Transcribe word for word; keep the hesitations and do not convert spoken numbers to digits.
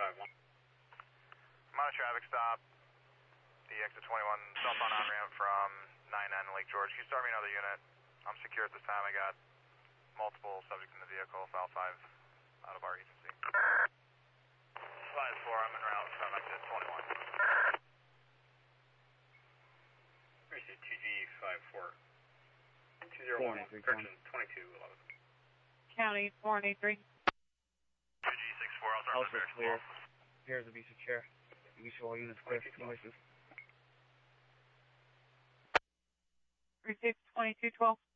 five one. I'm on a traffic stop. The exit twenty-one southbound on ramp from nine nine Lake George. Can you start me another unit? I'm secure at this time. I got multiple subjects in the vehicle. File five out of our agency. five four, I'm en route from exit twenty-one. Receive two G five four. two zero one, correction, twenty-two eleven. County, four one eight three. two G six four, I'll start Also the clear. Here's the be secure. Usual units clear. Noises. Receive twenty-two twelve.